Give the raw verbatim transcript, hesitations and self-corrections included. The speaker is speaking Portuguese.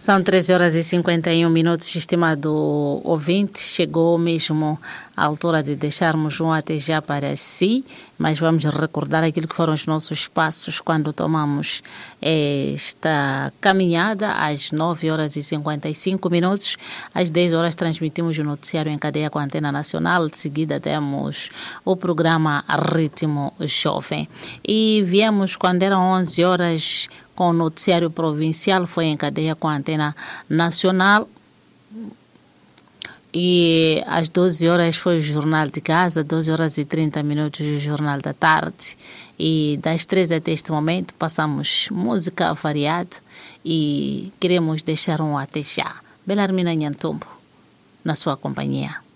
São treze horas e cinquenta e um minutos, estimado ouvinte. Chegou mesmo a altura de deixarmos um até já para si, mas vamos recordar aquilo que foram os nossos passos quando tomamos esta caminhada. Às nove horas e cinquenta e cinco minutos, às dez horas transmitimos o noticiário em cadeia com a Antena Nacional. De seguida temos o programa Ritmo Jovem. E viemos quando eram onze horas com o noticiário provincial, foi em cadeia com a Antena Nacional. E às doze horas foi o Jornal de Casa, doze horas e trinta minutos o Jornal da Tarde. E das treze até este momento passamos música variada e queremos deixar um até já. Belarmina Nhantumbo, na sua companhia.